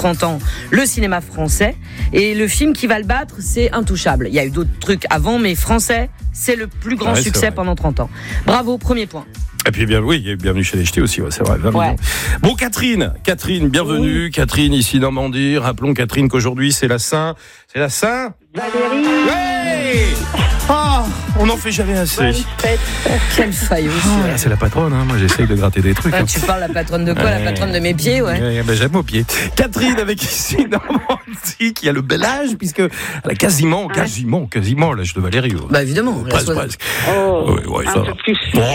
30 ans le cinéma français. Et le film qui va le battre, c'est Intouchable. Il y a eu d'autres trucs avant, mais français, c'est le plus grand succès pendant 30 ans. Bravo, premier point. Et puis bienvenue chez les Ch'tis aussi, c'est vrai. Bon, Catherine, bienvenue. Oui. Catherine, ici Normandie. Rappelons, Catherine, qu'aujourd'hui c'est la Saint. Valérie. Ouais. On n'en fait jamais assez. Quelle faille aussi. C'est la patronne, moi j'essaye de gratter des trucs. Tu parles la patronne de quoi? La patronne de mes pieds, j'aime aux pieds. Catherine avec ici Normandie qui a le bel âge puisque elle a quasiment l'âge de Valérie. Bah évidemment. Presque. Un peu plus.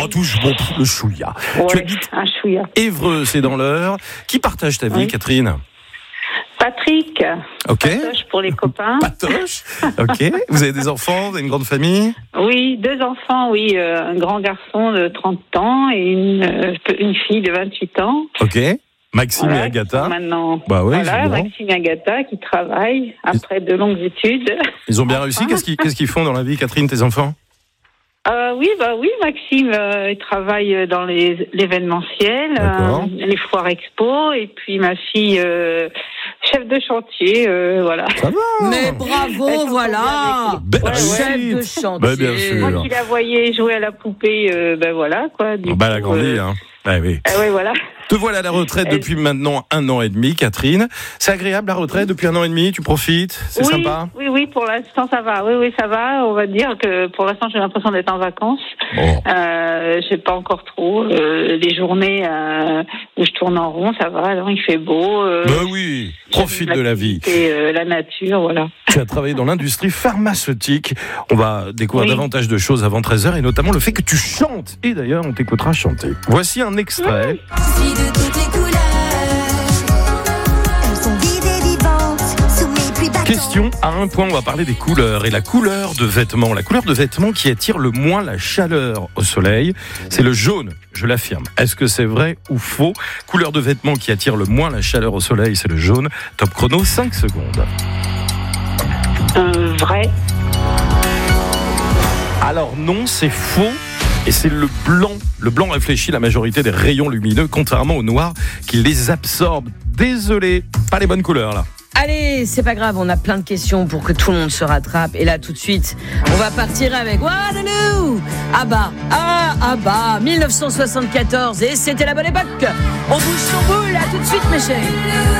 Le chouïa. Tu habites un chouïa. Évreux, c'est dans l'Eure. Qui partage ta vie, Catherine? Patrick. Ok. Patoche pour les copains. Patoche. Ok. Vous avez des enfants? Vous avez une grande famille? Oui, 2 enfants, oui. Un grand garçon de 30 ans et une fille de 28 ans. Ok. Maxime et Agatha. Maintenant, oui, Maxime et Agatha qui travaillent après de longues études. Ils ont bien réussi. Qu'est-ce qu'ils font dans la vie, Catherine, tes enfants? Oui, Maxime, il travaille dans l'événementiel, les foires expo, et puis ma fille, chef de chantier, voilà. Ça va. Mais bravo, voilà. Chef de chantier. Bien sûr. Moi qui la voyais jouer à la poupée, voilà, quoi. Elle a grandi, hein. Oui. Oui, voilà. Te voilà à la retraite depuis maintenant 1 an et demi, Catherine. C'est agréable la retraite depuis 1 an et demi, tu profites, c'est sympa? Oui, pour l'instant ça va. Oui, ça va. On va dire que pour l'instant j'ai l'impression d'être en vacances. J'ai pas encore trop les journées où je tourne en rond, ça va. Alors il fait beau. Oui, profite de la vie. Et la nature, voilà. Tu as travaillé dans l'industrie pharmaceutique. On va découvrir davantage de choses avant 13h et notamment le fait que tu chantes. Et d'ailleurs, on t'écoutera chanter. Voici un extrait. De toutes les couleurs, elles sont vives et vivantes sous mes pluies battantes. Question à un point, on va parler des couleurs et la couleur de vêtements. La couleur de vêtements qui attire le moins la chaleur au soleil, c'est le jaune, je l'affirme. Est-ce que c'est vrai ou faux? Couleur de vêtements qui attire le moins la chaleur au soleil, c'est le jaune. Top chrono, 5 secondes. Vrai. Alors non, c'est faux. Et c'est le blanc. Le blanc réfléchit la majorité des rayons lumineux, contrairement au noir qui les absorbe. Désolé, pas les bonnes couleurs là. Allez, c'est pas grave, on a plein de questions pour que tout le monde se rattrape. Et là, tout de suite, on va partir avec Waterloo. ABBA, 1974. Et c'était la bonne époque. On bouge son boule, là, tout de suite, mes chéris.